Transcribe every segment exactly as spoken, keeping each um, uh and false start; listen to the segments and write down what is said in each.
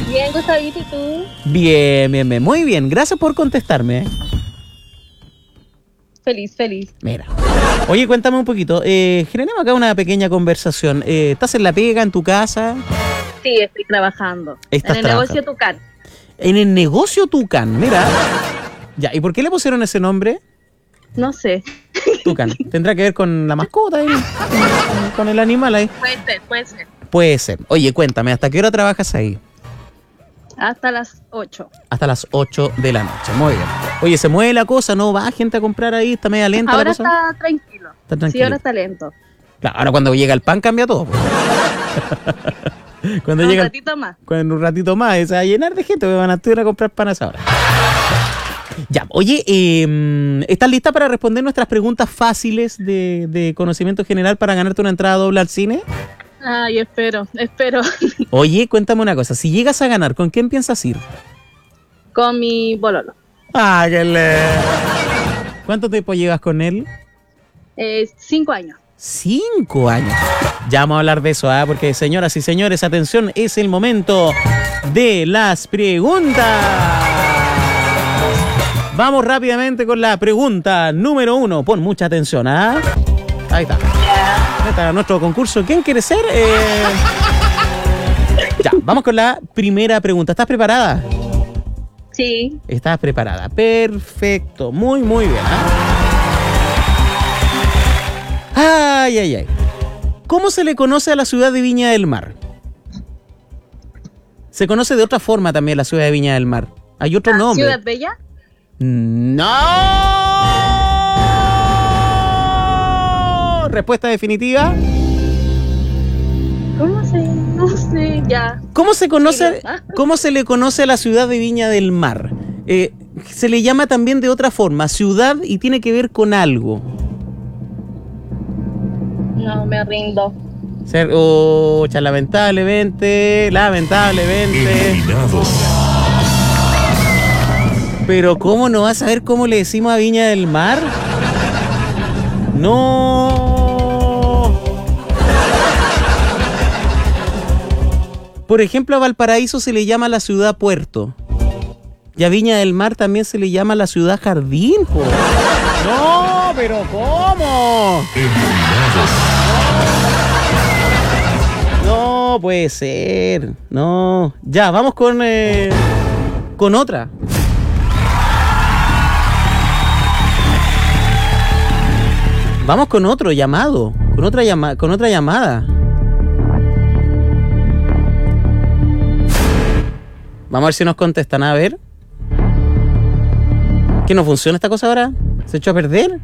Bien, Gustavito, ¿y tú? Bien, bien, bien. Muy bien. Gracias por contestarme. Feliz, feliz. Mira. Oye, cuéntame un poquito. Eh, generemos acá una pequeña conversación. Eh, ¿Estás en la pega, en tu casa? Sí, estoy trabajando. Estás en el trabajando. negocio Tucán. En el negocio Tucán, mira. Ya, ¿y por qué le pusieron ese nombre? No sé. Tucán. ¿Tendrá que ver con la mascota ahí? ¿Con el animal ahí? Puede ser, puede ser. Puede ser. Oye, cuéntame, ¿hasta qué hora trabajas ahí? Hasta las ocho. Hasta las ocho de la noche. Muy bien. Oye, ¿se mueve la cosa? ¿No va gente a comprar ahí? ¿Está media lenta Ahora la cosa? está tranquilo. Está Sí, tranquilo. ahora está lento. Claro, ahora cuando llega el pan cambia todo. Pues. Cuando Un llega el- ratito más. Cuando un ratito más se va a llenar de gente, van a ir a comprar panas ahora. Ya, oye, eh, ¿estás lista para responder nuestras preguntas fáciles de, de conocimiento general para ganarte una entrada doble al cine? Ay, espero, espero. Oye, cuéntame una cosa, si llegas a ganar, ¿con quién piensas ir? Con mi bololo. ¡Ay, qué le... ¿Cuánto tiempo llevas con él? Eh, cinco años. Cinco años. Ya vamos a hablar de eso, ¿ah? Porque señoras y señores, atención, es el momento de las preguntas. Vamos rápidamente con la pregunta número uno. Pon mucha atención, ¿ah? Ahí está. Ahí está nuestro concurso. ¿Quién quiere ser? Eh... Ya, vamos con la primera pregunta. ¿Estás preparada? Sí. Estás preparada. Perfecto. Muy, muy bien. ¿Ah? Ay, ay, ay. ¿Cómo se le conoce a la ciudad de Viña del Mar? Se conoce de otra forma también la ciudad de Viña del Mar. Hay otro ¿La nombre. Ciudad Bella? ¡No! Respuesta definitiva. ¿Cómo se? No sé, ya. ¿Cómo se conoce? Sí, ¿no? ¿Cómo se le conoce a la ciudad de Viña del Mar? Eh, se le llama también de otra forma, ciudad, y tiene que ver con algo. No, me rindo. Ser, oh, cha, lamentablemente, lamentablemente. Eliminado. Pero ¿cómo no vas a saber cómo le decimos a Viña del Mar? No. Por ejemplo, a Valparaíso se le llama la ciudad puerto. Y a Viña del Mar también se le llama la ciudad jardín, po. No, pero ¿cómo? No puede ser. No. Ya, vamos con eh, con otra. Vamos con otro llamado, con otra llama, con otra llamada. Vamos a ver si nos contestan, a ver. ¿Qué no funciona esta cosa ahora? ¿Se echó a perder?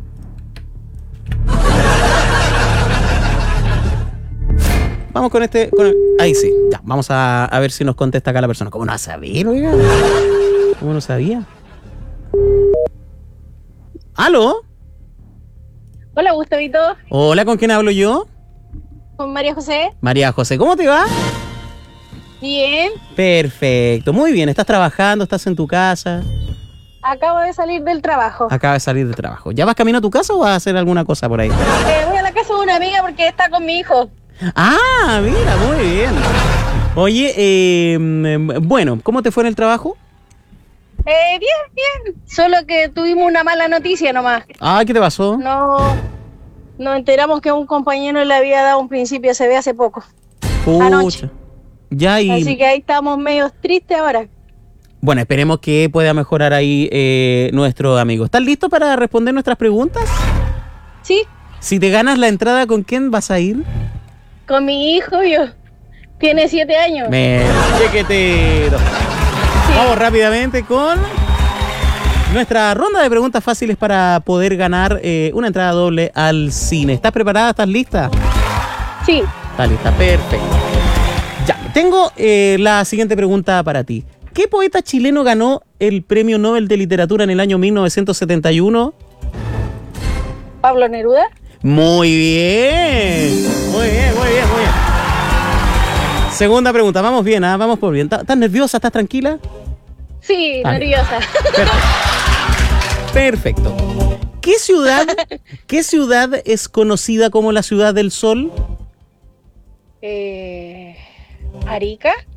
Vamos con este, con el- ahí sí. Ya, vamos a, a ver si nos contesta acá la persona. ¿Cómo no va a saber, oiga? ¿Cómo no sabía? ¿Aló? Hola, Gustavito. Hola, ¿con quién hablo yo? Con María José. María José, ¿cómo te va? Bien. Perfecto, muy bien. ¿Estás trabajando? ¿Estás en tu casa? Acabo de salir del trabajo. Acabas de salir de trabajo. ¿Ya vas camino a tu casa o vas a hacer alguna cosa por ahí? Eh, voy a la casa de una amiga porque está con mi hijo. Ah, mira, muy bien. Oye, eh, bueno, ¿cómo te fue en el trabajo? Eh, bien, bien. Solo que tuvimos una mala noticia nomás. Ah, ¿qué te pasó? No, nos enteramos que un compañero le había dado un principio se ve hace poco. anoche. Ya y... Así que ahí estamos medio tristes ahora. Bueno, esperemos que pueda mejorar ahí eh, nuestro amigo. ¿Estás listo para responder nuestras preguntas? Sí, Si te ganas la entrada, ¿con quién vas a ir? con mi hijo yo. Tiene siete años. Me... Chequetero. Vamos rápidamente con nuestra ronda de preguntas fáciles para poder ganar eh, una entrada doble al cine. ¿Estás preparada? ¿Estás lista? Sí. Está lista, perfecto. Ya, tengo eh, la siguiente pregunta para ti. ¿Qué poeta chileno ganó el Premio Nobel de Literatura en el año mil novecientos setenta y uno? Pablo Neruda. Muy bien, muy bien, muy bien, muy bien. Segunda pregunta, vamos bien, ¿ah? Vamos por bien. ¿Estás nerviosa? ¿Estás tranquila? Sí, Vale. nerviosa. Perfecto. ¿Qué ciudad, qué ciudad es conocida como la Ciudad del Sol? eh, Arica.